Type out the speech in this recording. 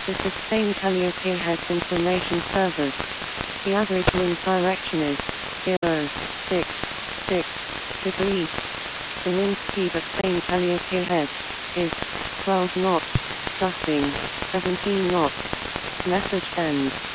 This is Spain Calliope has information service. The average wind direction is 066 degrees. The wind speed at Spain Calliope Head is 12 knots, gusting 17 knots. Message ends.